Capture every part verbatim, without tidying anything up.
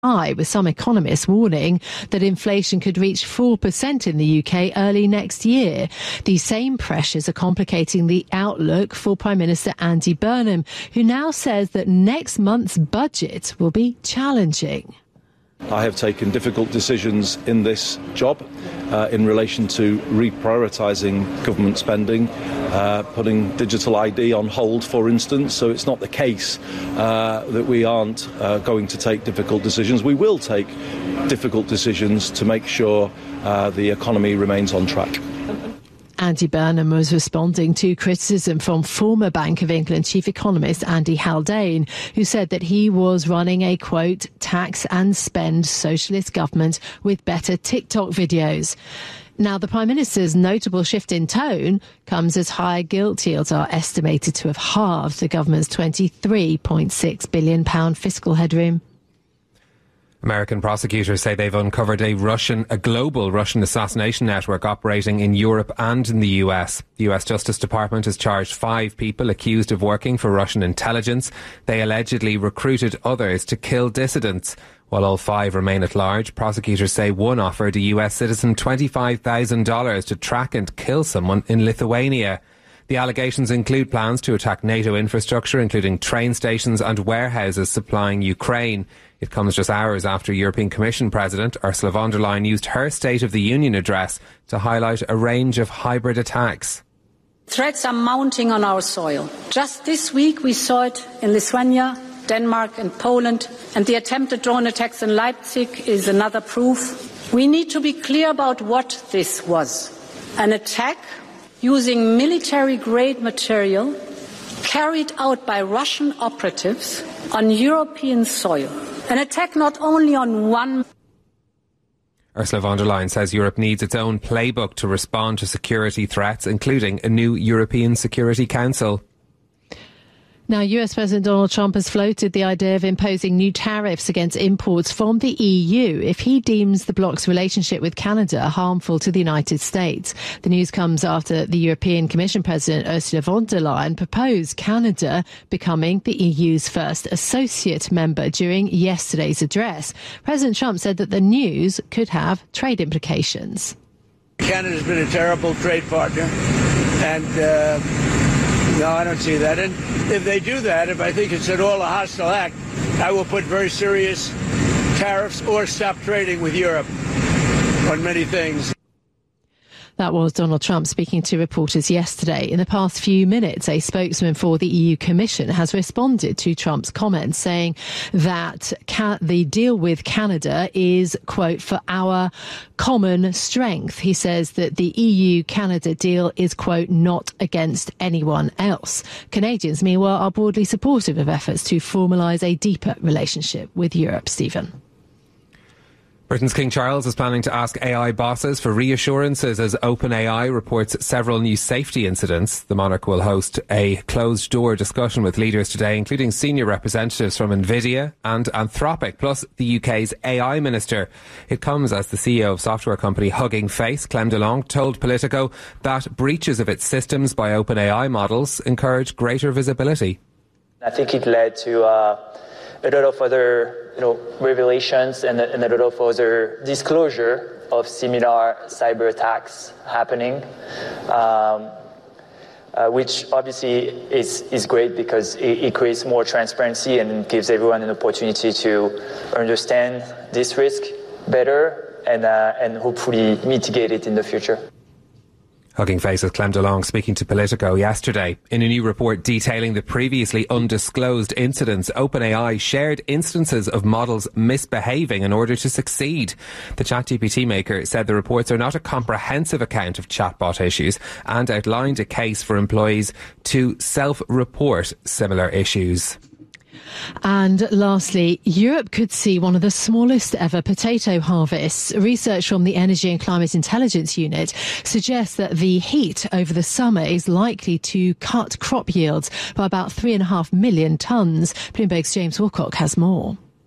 high, with some economists warning that inflation could reach four percent in the U K early next year. These same pressures are complicating the outlook for Prime Minister Andy Burnham, who now says that next month's budget will be challenging. I have taken difficult decisions in this job uh, in relation to reprioritising government spending, uh, putting digital I D on hold, for instance. So it's not the case uh, that we aren't uh, going to take difficult decisions. We will take difficult decisions to make sure uh, the economy remains on track. Andy Burnham was responding to criticism from former Bank of England chief economist Andy Haldane, who said that he was running a, quote, tax and spend socialist government with better TikTok videos. Now, the Prime Minister's notable shift in tone comes as higher gilt yields are estimated to have halved the government's twenty-three point six billion pounds fiscal headroom. American prosecutors say they've uncovered a Russian, a global Russian assassination network operating in Europe and in the U S. The U S Justice Department has charged five people accused of working for Russian intelligence. They allegedly recruited others to kill dissidents. While all five remain at large, prosecutors say one offered a U S citizen twenty-five thousand dollars to track and kill someone in Lithuania. The allegations include plans to attack NATO infrastructure, including train stations and warehouses supplying Ukraine. It comes just hours after European Commission President Ursula von der Leyen used her State of the Union address to highlight a range of hybrid attacks. Threats are mounting on our soil. Just this week we saw it in Lithuania, Denmark and Poland, and the attempted drone attacks in Leipzig is another proof. We need to be clear about what this was. An attack using military-grade material carried out by Russian operatives on European soil. An attack not only on one... Ursula von der Leyen says Europe needs its own playbook to respond to security threats, including a new European Security Council. Now, U S President Donald Trump has floated the idea of imposing new tariffs against imports from the E U if he deems the bloc's relationship with Canada harmful to the United States. The news comes after the European Commission President Ursula von der Leyen proposed Canada becoming the E U's first associate member during yesterday's address. President Trump said that the news could have trade implications. Canada's been a terrible trade partner, and uh, no, I don't see that. And if they do that, if I think it's at all a hostile act, I will put very serious tariffs or stop trading with Europe on many things. That was Donald Trump speaking to reporters yesterday. In the past few minutes, a spokesman for the E U Commission has responded to Trump's comments, saying that ca- the deal with Canada is, quote, for our common strength. He says that the E U-Canada deal is, quote, not against anyone else. Canadians, meanwhile, are broadly supportive of efforts to formalise a deeper relationship with Europe. Stephen. Britain's King Charles is planning to ask A I bosses for reassurances as OpenAI reports several new safety incidents. The monarch will host a closed-door discussion with leaders today, including senior representatives from Nvidia and Anthropic, plus the U K's A I minister. It comes as the C E O of software company Hugging Face, Clem DeLong, told Politico that breaches of its systems by OpenAI models encourage greater visibility. I think it led to uh, a lot of other, you know, revelations and, and a lot of other disclosure of similar cyber attacks happening, um, uh, which obviously is is great because it, it creates more transparency and gives everyone an opportunity to understand this risk better and uh, and hopefully mitigate it in the future. Hugging Face's Clem DeLong speaking to Politico yesterday. In a new report detailing the previously undisclosed incidents, OpenAI shared instances of models misbehaving in order to succeed. The ChatGPT maker said the reports are not a comprehensive account of chatbot issues and outlined a case for employees to self-report similar issues. And lastly, Europe could see one of the smallest ever potato harvests. Research from the Energy and Climate Intelligence Unit suggests that the heat over the summer is likely to cut crop yields by about three and a half million tonnes. Bloomberg's James Wilcock has more.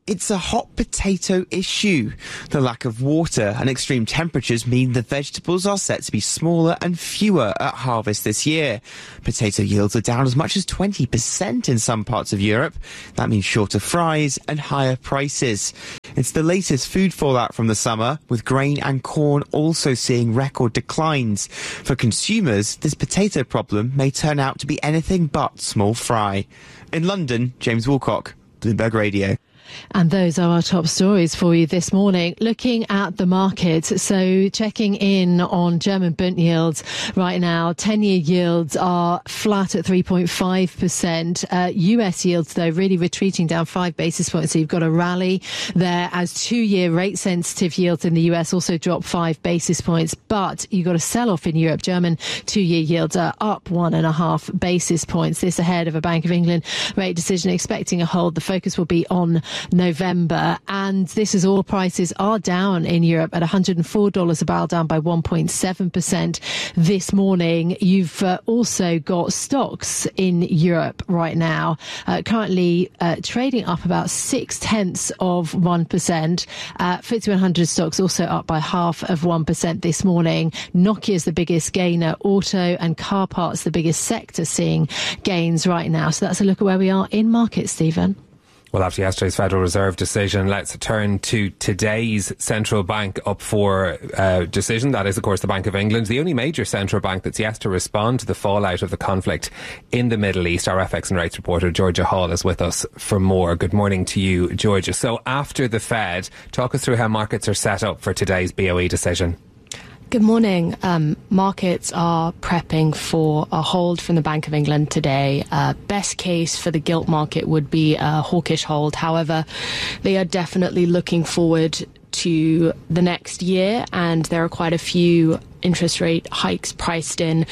It's a hot potato issue. The lack of water and extreme temperatures mean the vegetables are set to be smaller and fewer at harvest this year. Potato yields are down as much as twenty percent in some parts of Europe. That means shorter fries and higher prices. It's the latest food fallout from the summer, with grain and corn also seeing record declines. For consumers, this potato problem may turn out to be anything but small fry. In London, James Woolcock, Bloomberg Radio. And those are our top stories for you this morning. Looking at the market, so checking in on German Bund yields right now. ten-year yields are flat at three point five percent. Uh, U S yields, though, really retreating down five basis points. So you've got a rally there as two-year rate-sensitive yields in the U S also drop five basis points. But you've got a sell-off in Europe. German two-year yields are up one and a half basis points. This ahead of a Bank of England rate decision expecting a hold. The focus will be on November, and this is all prices are down in Europe at one hundred four dollars a barrel, down by one point seven percent this morning. You've uh, also got stocks in Europe right now uh, currently uh, trading up about six tenths of one percent. Uh, F T S E one hundred stocks also up by half of one percent this morning. Nokia is the biggest gainer. Auto and car parts the biggest sector seeing gains right now. So that's a look at where we are in markets, Stephen. Well, after yesterday's Federal Reserve decision, let's turn to today's central bank up for uh, decision. That is, of course, the Bank of England, the only major central bank that's yet to respond to the fallout of the conflict in the Middle East. Our F X and rates reporter, Georgia Hall, is with us for more. Good morning to you, Georgia. So after the Fed, talk us through how markets are set up for today's B O E decision. Good morning. Um, markets are prepping for a hold from the Bank of England today. Uh, best case for the gilt market would be a hawkish hold. However, they are definitely looking forward to the next year, and there are quite a few interest rate hikes priced in.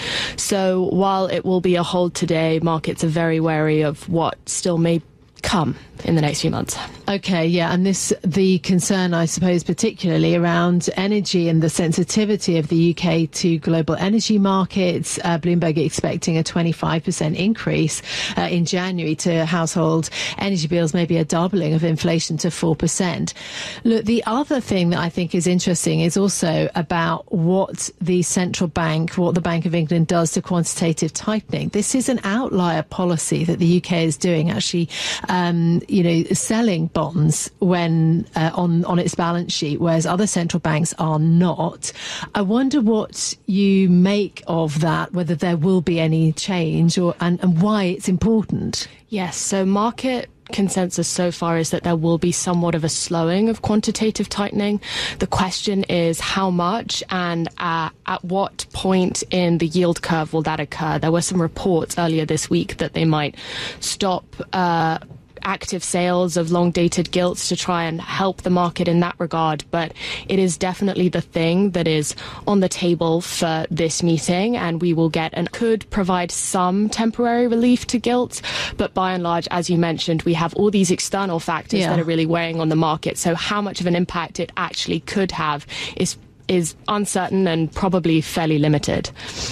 So while it will be a hold today, markets are very wary of what still may come in the next few months. Okay, yeah, and this, the concern, I suppose, particularly around energy and the sensitivity of the U K to global energy markets. Uh, Bloomberg expecting a twenty-five percent increase uh, in January to household energy bills, maybe a doubling of inflation to four percent. Look, the other thing that I think is interesting is also about what the central bank, what the Bank of England does to quantitative tightening. This is an outlier policy that the U K is doing, actually, um, you know, selling bonds when uh, on on its balance sheet, whereas other central banks are not. I wonder what you make of that, whether there will be any change, or and, and why it's important. Yes, so market consensus so far is that there will be somewhat of a slowing of quantitative tightening. The question is how much and uh, at what point in the yield curve will that occur? There were some reports earlier this week that they might stop uh active sales of long-dated gilts to try and help the market in that regard, but it is definitely the thing that is on the table for this meeting, and we will get and could provide some temporary relief to gilts, but by and large, as you mentioned, we have all these external factors yeah. that are really weighing on the market, so how much of an impact it actually could have is is uncertain and probably fairly limited.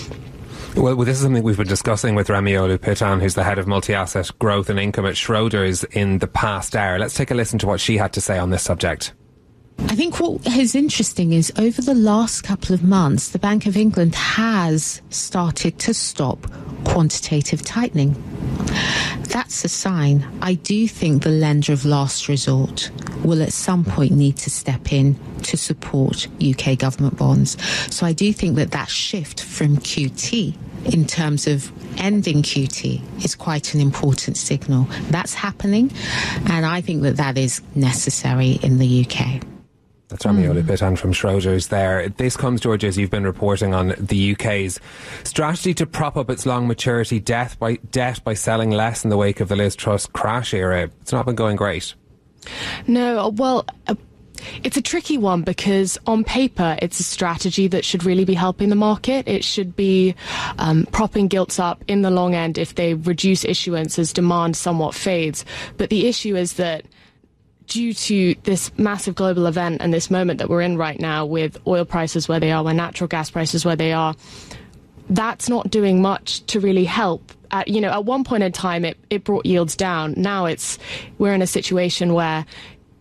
Well, this is something we've been discussing with Remi Olu-Pitan, who's the head of multi-asset growth and income at Schroders, in the past hour. Let's take a listen to what she had to say on this subject. I think what is interesting is over the last couple of months, the Bank of England has started to stop quantitative tightening. That's a sign. I do think the lender of last resort will at some point need to step in to support U K government bonds. So I do think that that shift from Q T in terms of ending Q T is quite an important signal. That's happening, and I think that that is necessary in the U K. That's Remi mm. Olu-Pitan from Schroders there. This comes, George, as you've been reporting on the U K's strategy to prop up its long maturity debt by, debt by selling less in the wake of the Liz Truss crash era. It's not been going great. No, well... Uh, It's a tricky one because on paper it's a strategy that should really be helping the market. It should be um, propping gilts up in the long end if they reduce issuance as demand somewhat fades. But the issue is that due to this massive global event and this moment that we're in right now, with oil prices where they are, with natural gas prices where they are, that's not doing much to really help. At, you know, at one point in time it, it brought yields down. Now it's we're in a situation where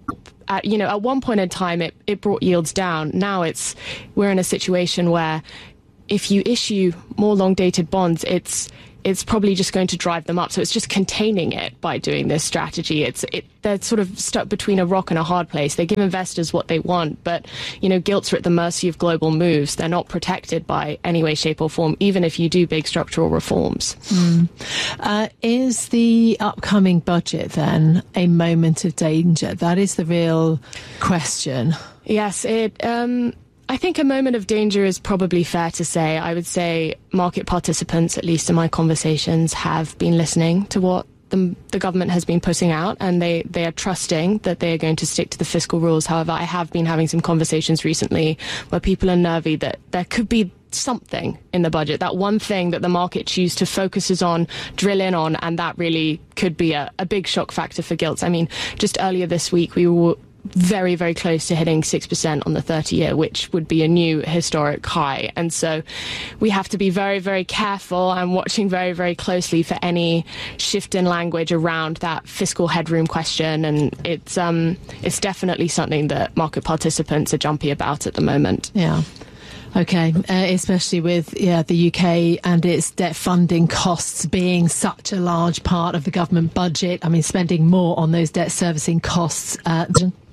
at, you know, at one point in time, it, it brought yields down. Now it's we're in a situation where if you issue more long-dated bonds, it's it's probably just going to drive them up. So it's just containing it by doing this strategy. It's it they're sort of stuck between a rock and a hard place. They give investors what they want, but, you know, gilts are at the mercy of global moves. They're not protected by any way, shape or form, even if you do big structural reforms. Mm. Uh, is the upcoming budget then a moment of danger? That is the real question. Yes, it... Um, I think a moment of danger is probably fair to say. I would say market participants, at least in my conversations, have been listening to what the, the government has been putting out, and they, they are trusting that they are going to stick to the fiscal rules. However, I have been having some conversations recently where people are nervy that there could be something in the budget, that one thing that the market choose to focuses on, drill in on, and that really could be a, a big shock factor for gilts. I mean, just earlier this week, we were very, very close to hitting six percent on the thirty-year, which would be a new historic high. And so we have to be very, very careful and watching very, very closely for any shift in language around that fiscal headroom question. And it's um, it's definitely something that market participants are jumpy about at the moment. Yeah. Okay, uh, especially with yeah the U K and its debt funding costs being such a large part of the government budget. I mean, spending more on those debt servicing costs. Uh,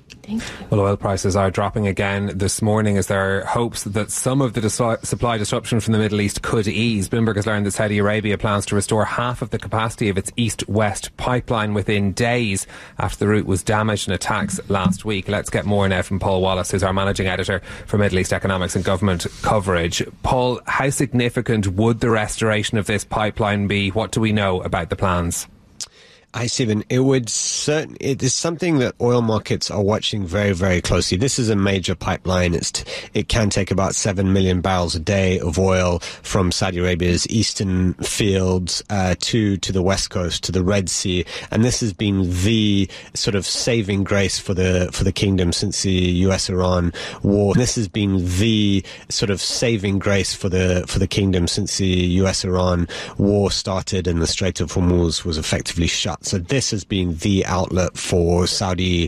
Well, oil prices are dropping again this morning as there are hopes that some of the dis- supply disruption from the Middle East could ease. Bloomberg has learned that Saudi Arabia plans to restore half of the capacity of its east-west pipeline within days after the route was damaged in attacks last week. Let's get more now from Paul Wallace, who's our managing editor for Middle East Economics and Government Coverage. Paul, how significant would the restoration of this pipeline be? What do we know about the plans? Hi, Stephen. It would certain. It is something that oil markets are watching very, very closely. This is a major pipeline. It's t- it can take about seven million barrels a day of oil from Saudi Arabia's eastern fields uh, to to the west coast, to the Red Sea, and this has been the sort of saving grace for the for the kingdom since the U S Iran war. This has been the sort of saving grace for the for the kingdom since the U S Iran war started and the Strait of Hormuz was effectively shut. So this has been the outlet for Saudi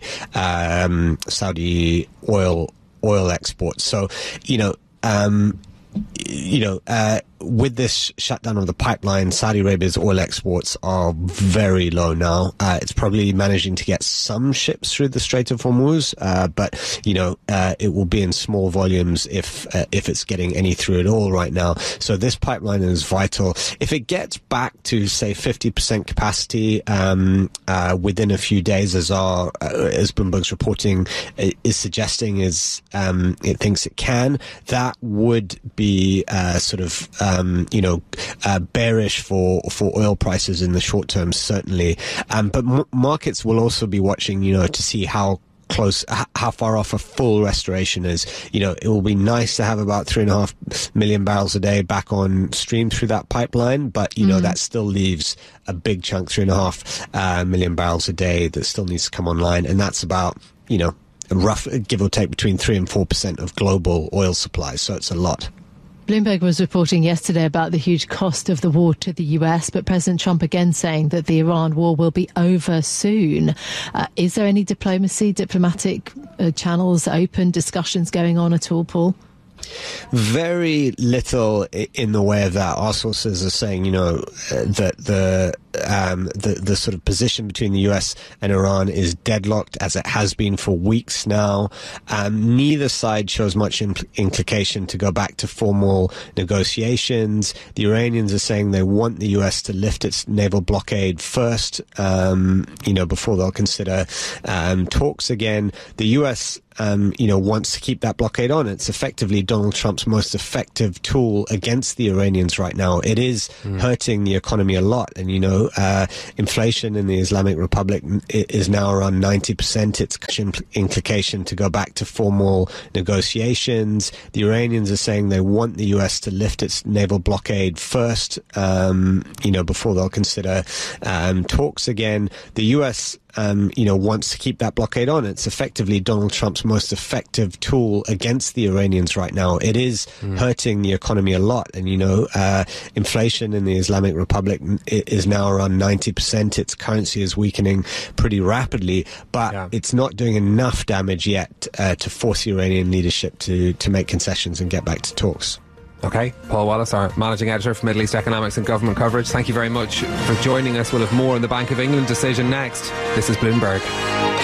um, Saudi oil oil exports. So, you know, um, you know, uh, with this shutdown of the pipeline, Saudi Arabia's oil exports are very low now. Uh, it's probably managing to get some ships through the Strait of Hormuz, uh, but, you know, uh, it will be in small volumes if uh, if it's getting any through at all right now. So this pipeline is vital. If it gets back to, say, fifty percent capacity um, uh, within a few days, as our uh, as Bloomberg's reporting is suggesting, is um, it thinks it can, that would be uh, sort of Um, you know, uh, bearish for, for oil prices in the short term, certainly. Um, but m- markets will also be watching, you know, to see how close, h- how far off a full restoration is. You know, it will be nice to have about three and a half million barrels a day back on stream through that pipeline, but, you know, mm. that still leaves a big chunk, three and a half uh, million barrels a day that still needs to come online. And that's about, you know, a rough, give or take between three and four percent of global oil supply. So it's a lot. Bloomberg was reporting yesterday about the huge cost of the war to the U S, but President Trump again saying that the Iran war will be over soon. Uh, is there any diplomacy, diplomatic uh, channels open, discussions going on at all, Paul? Very little in the way of that. Our sources are saying, you know, that the um, the the sort of position between the U S and Iran is deadlocked, as it has been for weeks now. Um, neither side shows much impl- implication to go back to formal negotiations. The Iranians are saying they want the U S to lift its naval blockade first, um, you know, before they'll consider um, talks again. The U S Um, you know, wants to keep that blockade on. It's effectively Donald Trump's most effective tool against the Iranians right now. It is mm. hurting the economy a lot. And, you know, uh, inflation in the Islamic Republic is now around ninety percent. It's implication to go back to formal negotiations. The Iranians are saying they want the U S to lift its naval blockade first, um, you know, before they'll consider um, talks again. The U S um, you know, wants to keep that blockade on. It's effectively Donald Trump's most effective tool against the Iranians right now. It is mm. hurting the economy a lot. And, you know, uh, inflation in the Islamic Republic is now around ninety percent. Its currency is weakening pretty rapidly, but yeah. it's not doing enough damage yet uh, to force the Iranian leadership to, to make concessions and get back to talks. Okay, Paul Wallace, our managing editor for Middle East Economics and Government Coverage, thank you very much for joining us. We'll have more on the Bank of England decision next. This is Bloomberg.